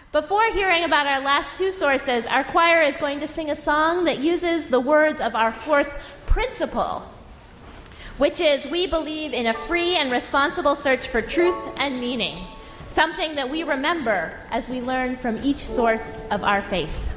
Before hearing about our last two sources, our choir is going to sing a song that uses the words of our fourth principle, which is, we believe in a free and responsible search for truth and meaning, something that we remember as we learn from each source of our faith.